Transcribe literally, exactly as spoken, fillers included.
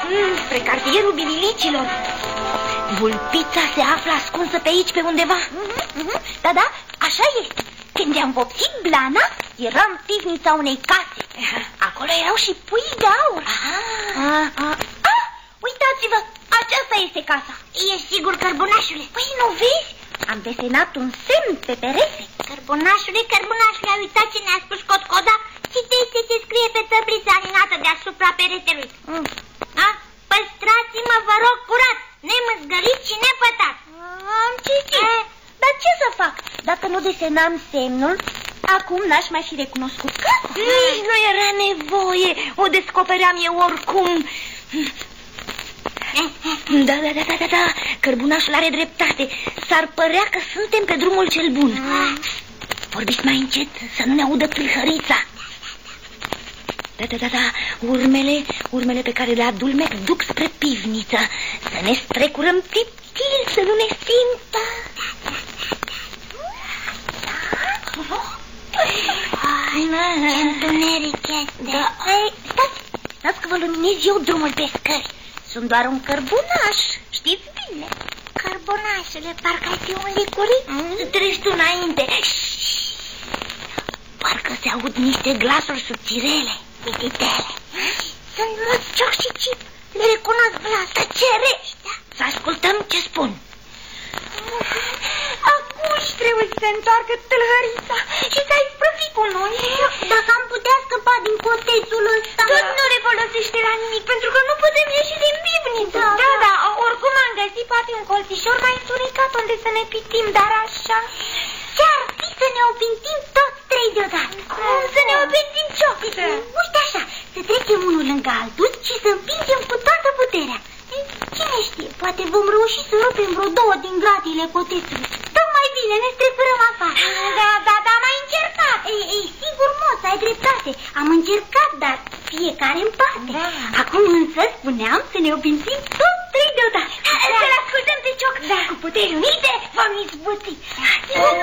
mm, spre cartierul Bililicilor. Vulpița se află ascunsă pe aici, pe undeva. mm-hmm, mm-hmm. Da, da, așa este. Când i-am vopsit blana, eram în pivnița unei case. Acolo erau și pui de aur. ah, ah. Ah, uitați-vă, aceasta este casa. Ești sigur, cărbunașule? Păi nu vezi? Am desenat un semn pe perete. Cărbunașule, cărbunașule, ai uitat ce ne-a spus Cotcoda? Citește ce scrie pe tăblița alinată deasupra peretelui. mm. A? Păstrați-mă, vă rog, curat, nemâzgălit și nepătat. Am citit. Eh? Dar ce să fac? Dacă nu desenam semnul, acum n-aș mai fi recunoscut casa. Nici nu era nevoie, o descopeream eu oricum. Da, da, da, da, da, da. Cărbunașul are dreptate. S-ar părea că suntem pe drumul cel bun. Vorbiți mai încet, să nu ne audă tâlhărița. Da, da, da, da. Urmele, urmele pe care le adulmec duc spre pivniță. Să ne strecurăm tiptil, să nu ne simtă. Ce întuneric este. Da. Ei, stați, stați că vă luminez eu drumul pe scări. Sunt doar un cărbunaș, știți bine. Cărbunașule, parcă ai fi un licuric. mm, Treci tu înainte. Parcă se aud niște glasuri subțirele, mititele. Sunt mulți cioc și cip. Le recunosc glas. Tăcere! Să ascultăm ce spun. Acum își trebuie să se întoarcă tâlhărița și să ai sprăfi cu noi. Dacă am putea scăpa din cotețul ăsta. Tot nu le folosește la nimic, pentru că nu putem ieși din pivniță. Da, da, da, oricum am găsit poate un colțișor mai întunecat unde să ne pitim, dar așa... Ce-ar fi să ne opintim toți trei deodată? Cum să ne opintim, Cioc? Uite așa, să trecem unul lângă altul și să împingem cu toată puterea. Cine știe, poate vom reuși să rupem vreo două din gratiile cotețului. Tocmai bine, ne strecurăm afară. Da, da, da, am încercat. Ei, ei, sigur, moț, ai dreptate. Am încercat, dar fiecare în parte. Da. Acum însă spuneam să ne opintim toți trei deodată. Da. Să-l ascultăm pe Cioc. Da. Cu puteri unite vom izbuti. Cu